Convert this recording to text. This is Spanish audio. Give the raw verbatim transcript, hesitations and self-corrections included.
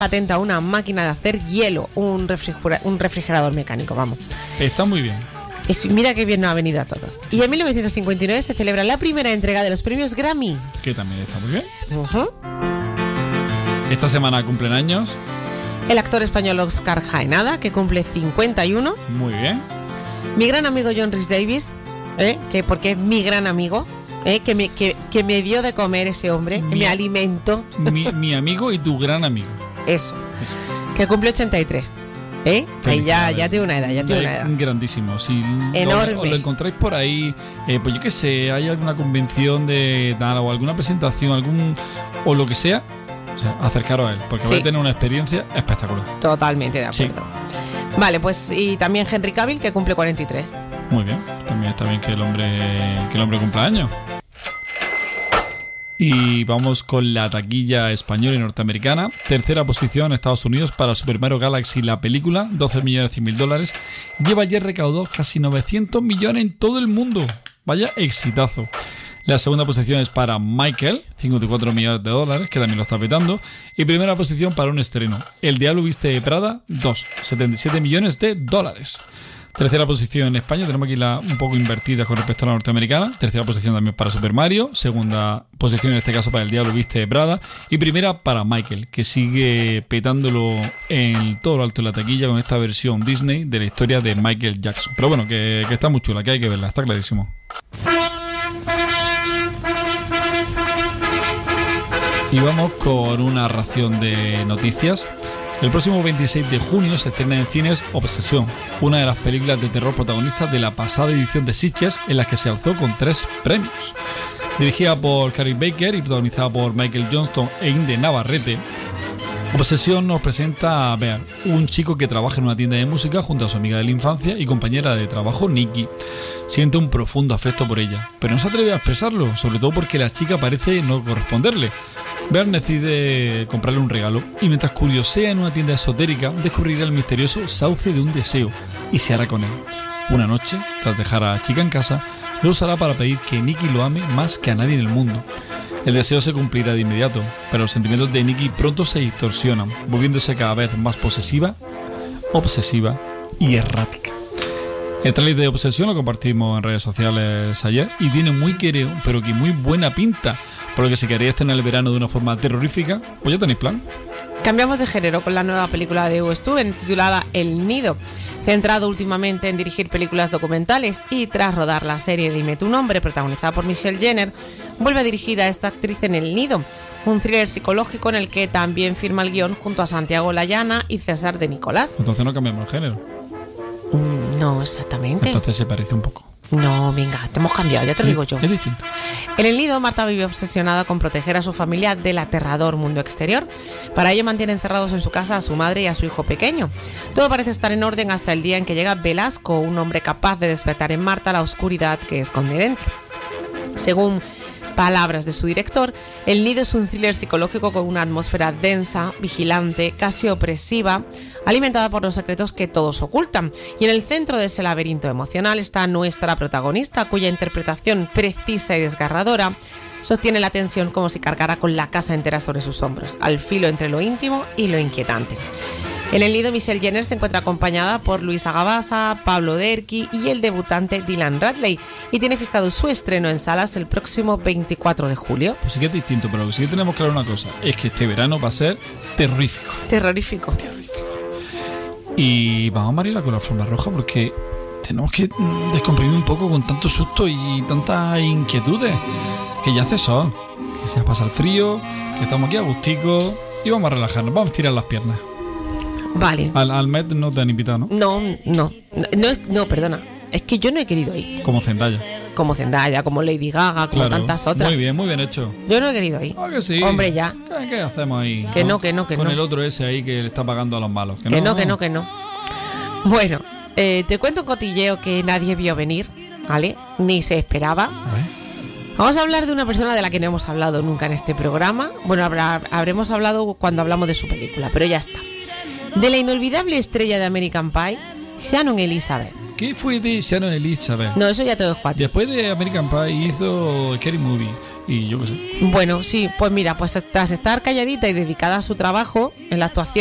patenta una máquina de hacer hielo, un, refrigera- un refrigerador mecánico, vamos. Está muy bien. Es, mira qué bien nos ha venido a todos. Y en mil novecientos cincuenta y nueve se celebra la primera entrega de los premios Grammy. Que también está muy bien. Uh-huh. Esta semana cumplen años. El actor español Oscar Jaenada, que cumple cincuenta y uno. Muy bien. Mi gran amigo John Rhys Davies, ¿eh? que porque es mi gran amigo, ¿eh? que, me, que, que me dio de comer ese hombre, Mi- que me alimentó. Mi, mi amigo y tu gran amigo. Eso. Que cumple ochenta y tres. ¿Eh? Ahí ya, Felicidades. ya tiene una edad, ya tiene una Es edad. grandísimo. Si Enorme. Lo, os lo encontráis por ahí, eh, pues yo qué sé, hay alguna convención de tal o alguna presentación, algún o lo que sea, o sea, acercaros a él, porque Sí. vais a tener una experiencia espectacular. Totalmente de Sí. acuerdo. Vale, pues y también Henry Cavill, que cumple cuarenta y tres. Muy bien. También está bien que el hombre que el hombre cumpla años. Y vamos con la taquilla española y norteamericana. Tercera posición, Estados Unidos, para Super Mario Galaxy, la película, doce millones cien mil dólares. Lleva ayer recaudó casi novecientos millones en todo el mundo. Vaya exitazo. La segunda posición es para Michael, cincuenta y cuatro millones de dólares, que también lo está petando. Y primera posición para un estreno, El Diablo Viste de Prada, dos, setenta y siete millones de dólares. Tercera posición en España, tenemos aquí la un poco invertida con respecto a la norteamericana. Tercera posición también para Super Mario. Segunda posición en este caso para El Diablo Viste de Prada. Y primera para Michael, que sigue petándolo en todo lo alto de la taquilla con esta versión Disney de la historia de Michael Jackson. Pero bueno, que, que está muy chula, que hay que verla, está clarísimo. Y vamos con una ración de noticias. El próximo veintiséis de junio se estrena en cines Obsesión, una de las películas de terror protagonistas de la pasada edición de Sitges, en las que se alzó con tres premios. Dirigida por Carrie Baker y protagonizada por Michael Johnston e Inde Navarrete, Obsesión nos presenta a Bear, un chico que trabaja en una tienda de música junto a su amiga de la infancia y compañera de trabajo Nikki. Siente un profundo afecto por ella, pero no se atreve a expresarlo, sobre todo porque la chica parece no corresponderle. Bear decide comprarle un regalo y mientras curiosea en una tienda esotérica descubrirá el misterioso sauce de un deseo y se hará con él. Una noche, tras dejar a la chica en casa, lo usará para pedir que Nikki lo ame más que a nadie en el mundo. El deseo se cumplirá de inmediato, pero los sentimientos de Nikki pronto se distorsionan, volviéndose cada vez más posesiva, obsesiva y errática. El tráiler de Obsesión lo compartimos en redes sociales ayer y tiene muy quereo, pero que muy buena pinta, por lo que si queréis tener el verano de una forma terrorífica, pues ya tenéis plan. Cambiamos de género con la nueva película de Hugo Stuben titulada El Nido. Centrado últimamente en dirigir películas documentales y tras rodar la serie Dime tu nombre, protagonizada por Michelle Jenner, vuelve a dirigir a esta actriz en El Nido, un thriller psicológico en el que también firma el guión junto a Santiago Layana y César de Nicolás. Entonces no cambiamos el género. Mm, No exactamente. Entonces se parece un poco. No, venga, te hemos cambiado, ya te lo digo yo. Es distinto. En El Nido, Marta vive obsesionada con proteger a su familia del aterrador mundo exterior. Para ello mantiene encerrados en su casa a su madre y a su hijo pequeño. Todo parece estar en orden hasta el día en que llega Velasco, un hombre capaz de despertar en Marta la oscuridad que esconde dentro. Según palabras de su director, El Nido es un thriller psicológico con una atmósfera densa, vigilante, casi opresiva, alimentada por los secretos que todos ocultan. Y en el centro de ese laberinto emocional está nuestra protagonista, cuya interpretación precisa y desgarradora sostiene la tensión como si cargara con la casa entera sobre sus hombros, al filo entre lo íntimo y lo inquietante. En El Nido, Michelle Jenner se encuentra acompañada por Luisa Gabasa, Pablo Derqui y el debutante Dylan Radley, y tiene fijado su estreno en salas el próximo veinticuatro de julio. Pues sí que es distinto, pero lo que sí que tenemos claro una cosa, es que este verano va a ser terrorífico. Terrorífico. Terrorífico. Y vamos, Mariela, con la forma roja, porque tenemos que mm, descomprimir un poco con tanto susto y tantas inquietudes. Que ya hace sol, que se pasa el frío, que estamos aquí a gustico y vamos a relajarnos, vamos a tirar las piernas. Vale. Al, al Met no te han invitado, ¿no? No, no, no, no, perdona. Es que yo no he querido ir. Como Zendaya. Como Zendaya, como Lady Gaga, como Claro. tantas otras. Muy bien, muy bien hecho. Yo no he querido ir. Ah, que sí. Hombre, ya. ¿Qué, qué hacemos ahí? Que no, que no, que Con no. el otro ese ahí que le está pagando a los malos. Que, Que no, que no, que no. Bueno, eh, te cuento un cotilleo que nadie vio venir, ¿vale? Ni se esperaba. A ver. Vamos a hablar de una persona de la que no hemos hablado nunca en este programa. Bueno, habrá, habremos hablado cuando hablamos de su película, pero ya está. De la inolvidable estrella de American Pie, Shannon Elizabeth. ¿qué fue de Shannon Elizabeth? No, eso ya te lo dejo a ti. Después de American Pie hizo Scary Movie y yo qué sé. Bueno, sí, pues mira, pues tras estar calladita y dedicada a su trabajo en la actuación,